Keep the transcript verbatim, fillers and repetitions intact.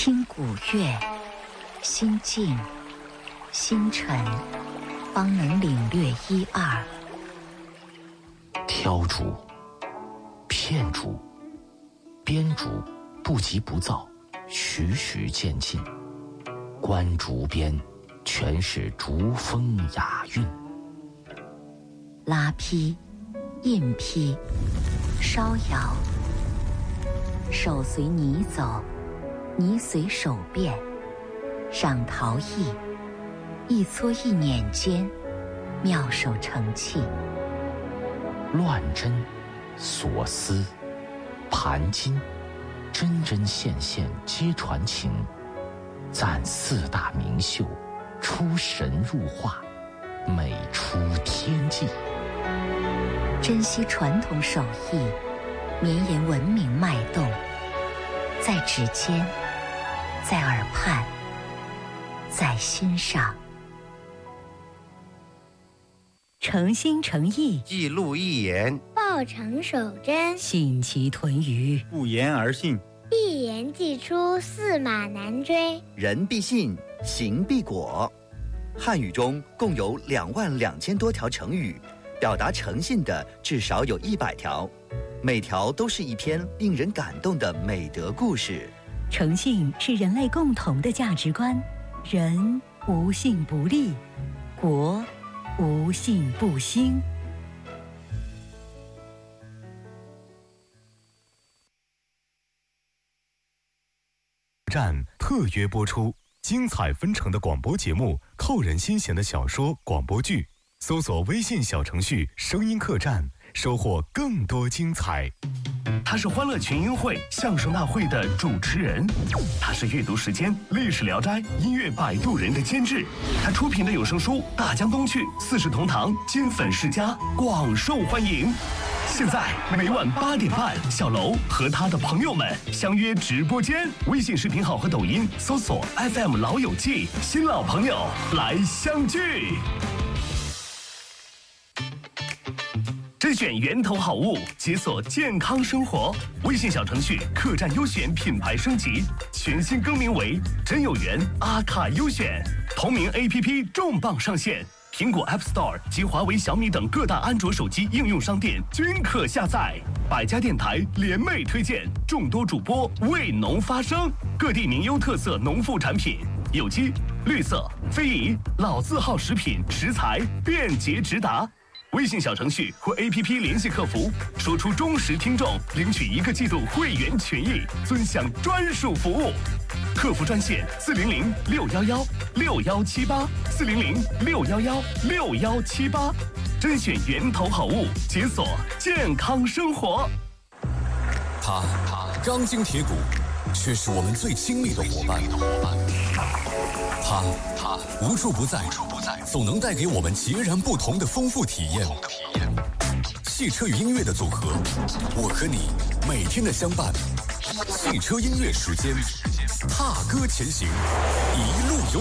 听古乐，心静心沉，方能领略一二。 挑竹、片竹、编竹，不急不躁，徐徐渐进。观竹边，全是竹风雅韵。 拉坯、印坯、烧窑，手随泥走，泥随手变。赏陶艺，一撮一捻间，妙手成器。 乱针、锁丝、盘金，针针线线皆传情。赞四大名秀，出神入化，美出天际。 珍惜传统手艺，绵延文明脉动，在指尖，在耳畔，在心上。诚心诚意， 记录一言， 报成守真， 信其屯于不言而信， 一言既出，驷马难追。 人必信，行必果。汉语中共有两万两千多条成语，表达诚信的至少有一百条，每条都是一篇令人感动的美德故事。 诚信是人类共同的价值观，人无信不立，国无信不兴。 站特约播出，精彩纷呈的广播节目，扣人心弦的小说、广播剧，搜索微信小程序“声音客栈”，收获更多精彩。 他是欢乐群英会相声大会的主持人，他是阅读时间历史聊斋音乐摆渡人的监制，他出品的有声书《大江东去》《四世同堂》《金粉世家》广受欢迎。现在每晚八点半，小楼和他的朋友们相约直播间，微信视频号和抖音搜索 F M 老友记，新老朋友来相聚。甄选源头好物，解锁健康生活。微信小程序客栈优选品牌升级，全新更名为真有缘阿卡优选。同名 A P P 重磅上线，苹果 App Store 及华为、小米等各大安卓手机应用商店均可下载。百家电台联袂推荐，众多主播为农发声，各地名优特色农副产品，有机、绿色、非遗、老字号食品食材便捷直达。微信小程序或 A P P 联系客服，说出忠实听众，领取一个季度会员权益，尊享专属服务。客服专线四零零六幺幺六幺七八四零零六幺幺六幺七八，甄选源头好物，解锁健康生活。 他钢筋铁骨，却是我们最亲密的伙伴。他他无处不在，总能带给我们截然不同的丰富体验。汽车与音乐的组合，我和你每天的相伴。汽车音乐时间，踏歌前行，一路有